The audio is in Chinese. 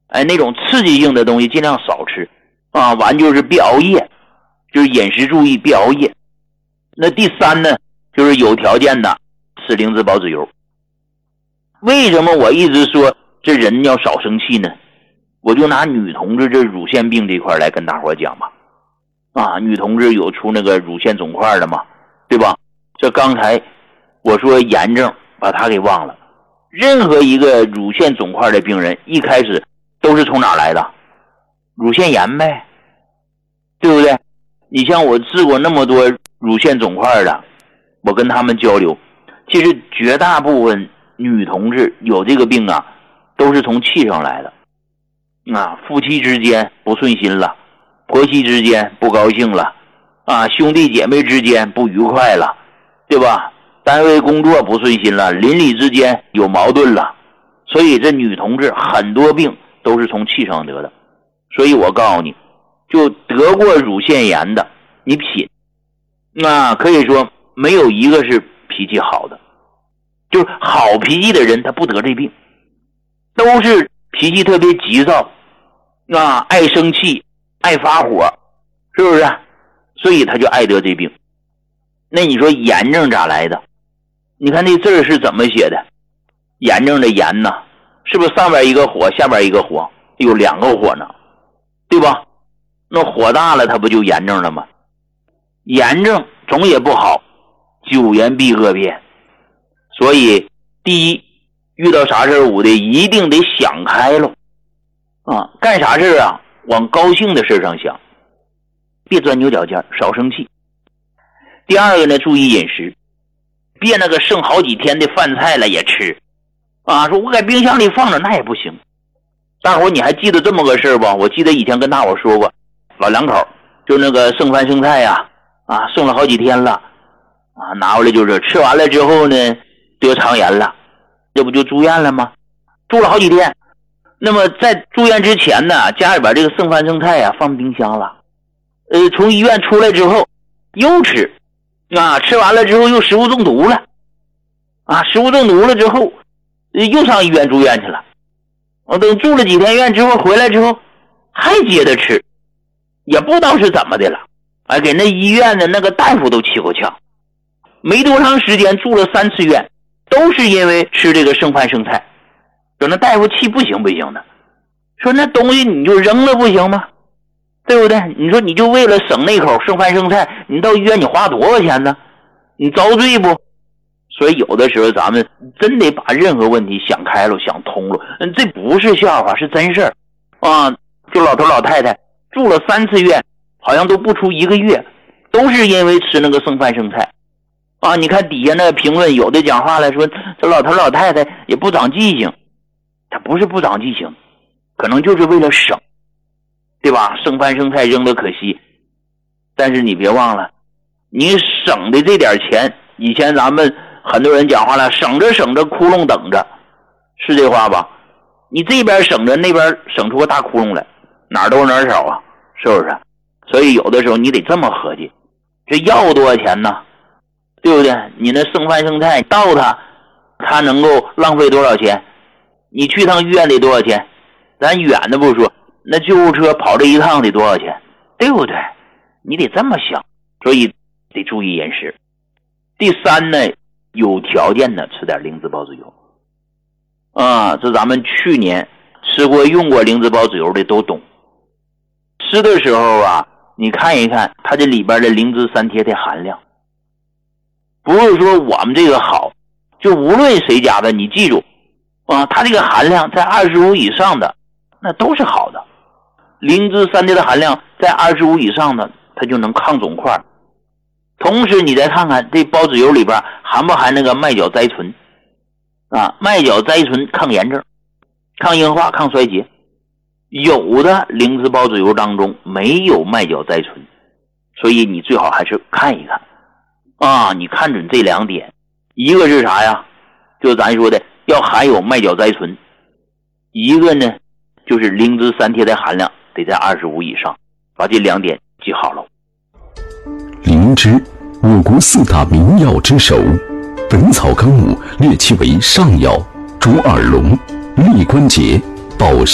那种刺激性的东西尽量少吃啊。完就是别熬夜，就是饮食注意，别熬夜。那第三呢，就是有条件的吃灵芝保脂油。为什么我一直说这人要少生气呢？我就拿女同志这乳腺病这块来跟大伙讲吧。啊，女同志有出那个乳腺肿块的嘛，对吧？这刚才我说炎症，把它给忘了。任何一个乳腺肿块的病人，一开始都是从哪来的？乳腺炎呗，对不对？你像我治过那么多乳腺肿块的，我跟他们交流，其实绝大部分女同志有这个病啊，都是从气上来的。啊，夫妻之间不顺心了，婆媳之间不高兴了，啊，兄弟姐妹之间不愉快了，对吧？单位工作不顺心了，邻里之间有矛盾了，所以这女同志很多病都是从气上得的。所以我告诉你，就得过乳腺炎的，你品，那可以说没有一个是脾气好的，就是好脾气的人他不得这病，都是脾气特别急躁，爱生气，爱发火，是不是？所以他就爱得这病。那你说炎症咋来的？你看那字是怎么写的？炎症的炎呢，是不是上边一个火，下边一个火，有两个火呢，对吧？那火大了，它不就炎症了吗？炎症总也不好，久炎必恶变。所以第一，遇到啥事我得一定得想开了啊，干啥事啊，往高兴的事上想，别钻牛角尖，少生气。第二个呢，注意饮食，别那个剩好几天的饭菜了也吃啊，说我在冰箱里放着那也不行。大伙你还记得这么个事不？我记得以前跟大伙说过，老两口就那个剩饭剩菜呀，剩了好几天了啊，拿回来就是吃完了之后呢，得肠炎了，这不就住院了吗？住了好几天。那么在住院之前呢，家里边这个剩饭剩菜呀放冰箱了，从医院出来之后又吃吃完了之后又食物中毒了食物中毒了之后又上医院住院去了。等住了几天院之后回来之后还接着吃，也不知道是怎么的了，给那医院的那个大夫都气够呛。没多长时间住了3次院，都是因为吃这个剩饭剩菜。说那大夫气不行不行的，说那东西你就扔了不行吗？对不对？你说你就为了省那口剩饭剩菜，你到医院你花多少钱呢？你遭罪不？所以有的时候咱们真得把任何问题想开了想通了，这不是笑话，是真事儿就老头老太太住了3次院，好像都不出1个月，都是因为吃那个剩饭剩菜你看底下那个评论，有的讲话来说这老头老太太也不长记性，他不是不长记性，可能就是为了省，对吧？剩饭剩菜扔的可惜，但是你别忘了，你省的这点钱，以前咱们很多人讲话了，省着省着窟窿等着，是这话吧？你这边省着那边省出个大窟窿来，哪儿多哪儿少啊，是不是？所以有的时候你得这么合计，这药多少钱呢？对不对？你那剩饭剩菜到它能够浪费多少钱？你去趟医院得多少钱？咱远的不说，那救护车跑这一趟得多少钱？对不对？你得这么想，所以得注意饮食。第三呢，有条件的吃点灵芝保脂油这咱们去年吃过用过灵芝保脂油的都懂。吃的时候你看一看它这里边的灵芝三萜的含量，不是说我们这个好，就无论谁家的，你记住它这个含量在25以上的那都是好的。灵芝三萜的含量在25以上的，它就能抗肿块。同时你再看看这保脂油里边含不含那个麦角甾醇麦角甾醇抗炎症、抗硬化、抗衰竭。有的灵芝保脂油当中没有麦角甾醇，所以你最好还是看一看你看准这2点。一个是啥呀？就咱说的要含有麦角甾醇，一个呢就是灵芝三萜的含量得在25以上，把这2点记好了。 灵芝，我国4大名药之首，《本草纲目》列其为上药，主耳聋、利关节、保